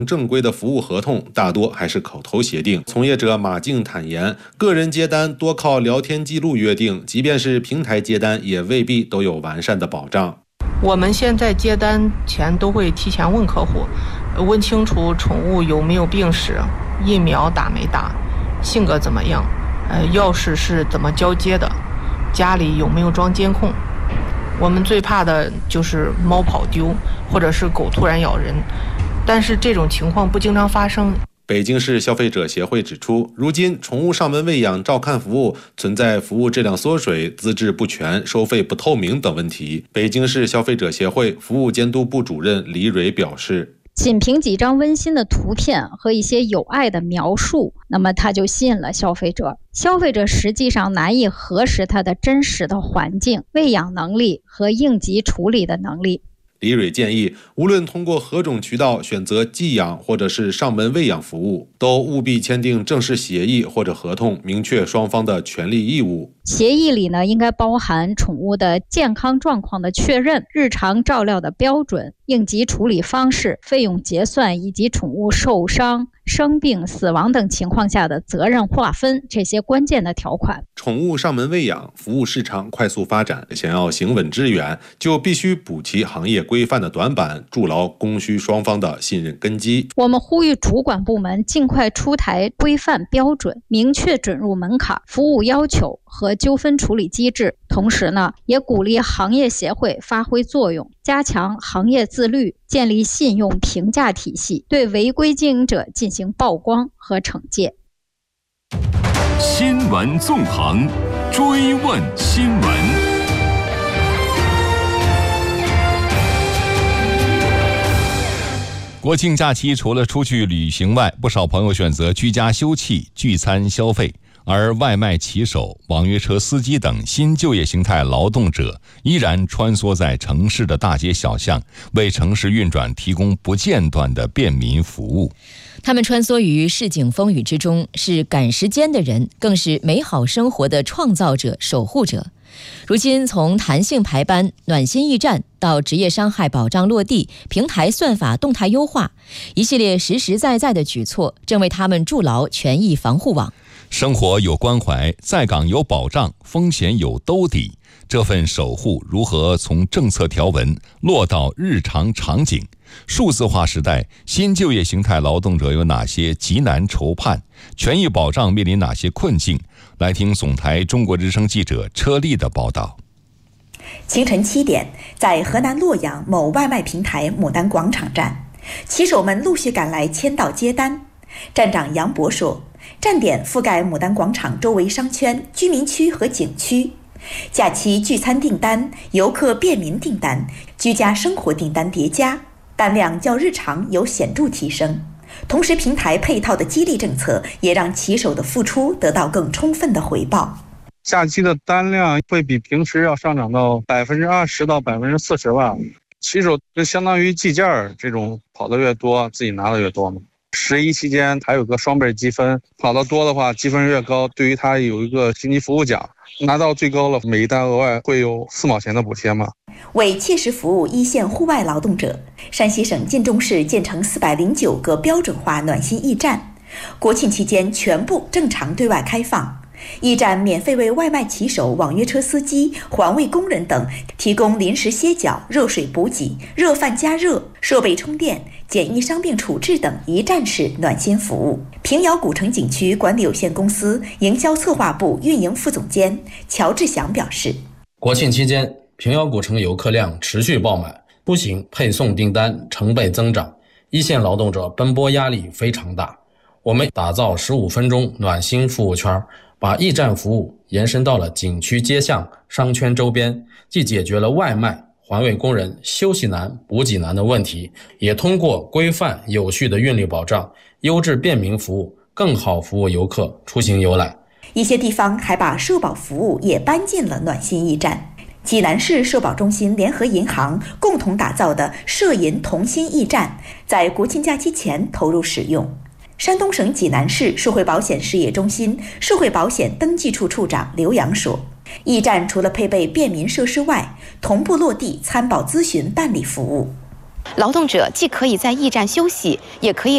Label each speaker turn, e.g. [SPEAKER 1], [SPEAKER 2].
[SPEAKER 1] 正规的服务合同大多还是口头协定。从业者马静坦言，个人接单多靠聊天记录约定，即便是平台接单，也未必都有完善的保障。
[SPEAKER 2] 我们现在接单前都会提前问客户，问清楚宠物有没有病史，疫苗打没打，性格怎么样，钥匙是怎么交接的，家里有没有装监控。我们最怕的就是猫跑丢，或者是狗突然咬人，但是这种情况不经常发生。
[SPEAKER 1] 北京市消费者协会指出，如今宠物上门喂养照看服务存在服务质量缩水、资质不全、收费不透明等问题。北京市消费者协会服务监督部主任李蕊表示，
[SPEAKER 3] 仅凭几张温馨的图片和一些有爱的描述，那么它就吸引了消费者。消费者实际上难以核实它的真实的环境、喂养能力和应急处理的能力。
[SPEAKER 1] 李蕊建议，无论通过何种渠道选择寄养或者是上门喂养服务，都务必签订正式协议或者合同，明确双方的权利义务。
[SPEAKER 3] 协议里呢，应该包含宠物的健康状况的确认、日常照料的标准、应急处理方式、费用结算以及宠物受伤、生病、死亡等情况下的责任划分，这些关键的条款。
[SPEAKER 1] 宠物上门喂养服务市场快速发展，想要行稳致远，就必须补齐行业规范的短板，筑牢供需双方的信任根基。
[SPEAKER 3] 我们呼吁主管部门尽快出台规范标准，明确准入门槛、服务要求和纠纷处理机制。同时呢，也鼓励行业协会发挥作用，加强行业自律，建立信用评价体系，对违规经营者进行曝光和惩戒。
[SPEAKER 4] 新闻纵横，追问新闻。国庆假期除了出去旅行外，不少朋友选择居家休憩、聚餐消费，而外卖骑手、网约车司机等新就业形态劳动者依然穿梭在城市的大街小巷，为城市运转提供不间断的便民服务。
[SPEAKER 5] 他们穿梭于市井风雨之中，是赶时间的人，更是美好生活的创造者、守护者。如今，从弹性排班、暖心驿站到职业伤害保障落地、平台算法动态优化，一系列实实在在的举措，正为他们筑牢权益防护网。
[SPEAKER 4] 生活有关怀，在岗有保障，风险有兜底。这份守护如何从政策条文落到日常场景？数字化时代，新就业形态劳动者有哪些急难愁盼？权益保障面临哪些困境？来听总台中国之声记者车丽的报道。
[SPEAKER 6] 清晨7点，在河南洛阳某外卖平台牡丹广场站，骑手们陆续赶来签到接单。站长杨博说，站点覆盖牡丹广场周围商圈、居民区和景区。假期聚餐订单、游客便民订单、居家生活订单叠加，单量较日常有显著提升。同时，平台配套的激励政策也让骑手的付出得到更充分的回报。
[SPEAKER 7] 假期的单量会比平时要上涨到20%到40%吧。骑手就相当于计件，这种跑得越多，自己拿的越多嘛。11期间还有个双倍积分，跑得多的话积分越高，对于他有一个星级服务奖，拿到最高了，每一单额外会有4毛钱的补贴嘛。
[SPEAKER 6] 为切实服务一线户外劳动者，山西省晋中市建成409个标准化暖心驿站，国庆期间全部正常对外开放。驿站免费为外卖骑手、网约车司机、环卫工人等提供临时歇脚、热水补给、热饭加热、设备充电、简易伤病处置等一站式暖心服务。平遥古城景区管理有限公司营销策划部运营副总监乔志祥表示，
[SPEAKER 8] 国庆期间平遥古城游客量持续爆满，不仅配送订单成倍增长，一线劳动者奔波压力非常大。我们打造15分钟暖心服务圈，把驿站服务延伸到了景区街巷、商圈周边，既解决了外卖、环卫工人休息难、补给难的问题，也通过规范有序的运力保障、优质便民服务，更好服务游客出行游览。
[SPEAKER 6] 一些地方还把社保服务也搬进了暖心驿站。济南市社保中心联合银行共同打造的社银同心驿站，在国庆假期前投入使用。山东省济南市社会保险事业中心社会保险登记处处长刘洋说，驿站除了配备便民设施外，同步落地参保咨询办理服务。
[SPEAKER 9] 劳动者既可以在驿站休息，也可以